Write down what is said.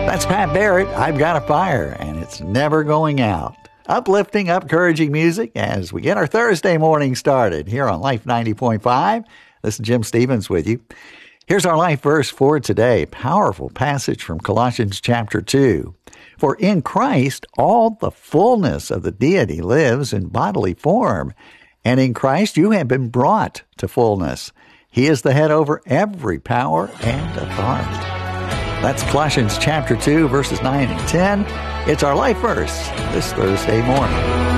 That's Pat Barrett, I've Got a Fire, and it's never going out. Uplifting, encouraging music as we get our Thursday morning started here on Life 90.5. This is Jim Stevens with you. Here's our life verse for today. Powerful passage from Colossians chapter 2. For in Christ all the fullness of the deity lives in bodily form, and in Christ you have been brought to fullness. He is the head over every power and authority. That's Colossians chapter 2, verses 9 and 10. It's our life verse this Thursday morning.